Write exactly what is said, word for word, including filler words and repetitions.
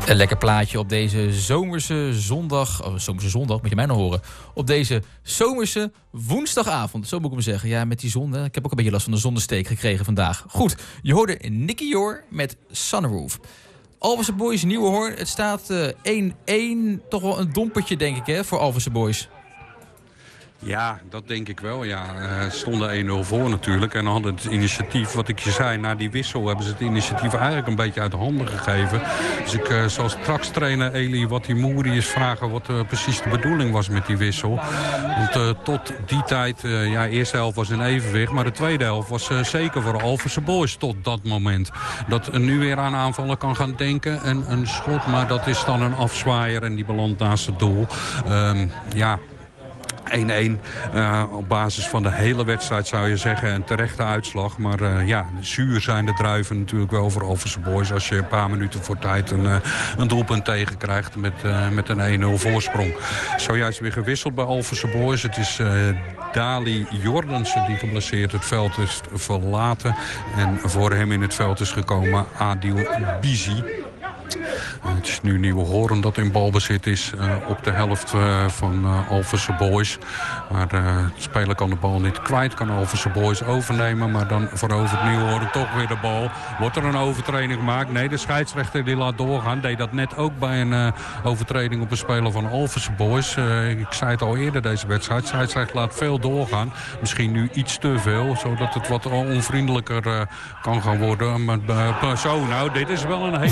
Een lekker plaatje op deze zomerse zondag. Oh, zomerse zondag, moet je mij nou horen. Op deze zomerse woensdagavond. Zo moet ik hem zeggen. Ja, met die zon. Hè. Ik heb ook een beetje last van de zonnesteek gekregen vandaag. Goed, je hoorde Nicky Jor met Sunroof. Alphense Boys, nieuwe hoorn. Het staat uh, één één. Toch wel een dompertje, denk ik, hè, voor Alphense Boys. Ja, dat denk ik wel. Ja, uh, stonden één nul voor natuurlijk. En dan hadden het initiatief, wat ik je zei, na die wissel hebben ze het initiatief eigenlijk een beetje uit de handen gegeven. Dus ik uh, zal straks trainer Eli Watimouri eens vragen wat uh, precies de bedoeling was met die wissel. Want uh, tot die tijd, uh, ja, de eerste helft was in evenwicht. Maar de tweede helft was uh, zeker voor Alphense Boys tot dat moment. Dat uh, nu weer aan aanvallen kan gaan denken. En een schot, maar dat is dan een afzwaaier en die belandt naast het doel. Um, ja... één één uh, op basis van de hele wedstrijd zou je zeggen. Een terechte uitslag. Maar uh, ja, zuur zijn de druiven natuurlijk wel voor Alphense Boys. Als je een paar minuten voor tijd een, uh, een doelpunt tegenkrijgt met, uh, met een één nul voorsprong. Zojuist weer gewisseld bij Alphense Boys. Het is uh, Dali Jordansen die geblesseerd het veld is verlaten. En voor hem in het veld is gekomen Adil Bizi. Het is nu Nieuwe Hoorn dat in balbezit is uh, op de helft uh, van uh, Alphense Boys. Maar uh, de speler kan de bal niet kwijt, kan Alphense Boys overnemen. Maar dan verovert Nieuwe Hoorn toch weer de bal. Wordt er een overtreding gemaakt? Nee, de scheidsrechter die laat doorgaan. Deed dat net ook bij een uh, overtreding op een speler van Alphense Boys. Uh, ik zei het al eerder deze wedstrijd. De scheidsrechter laat veel doorgaan. Misschien nu iets te veel, zodat het wat onvriendelijker uh, kan gaan worden. Maar uh, zo, nou, dit is wel een hele...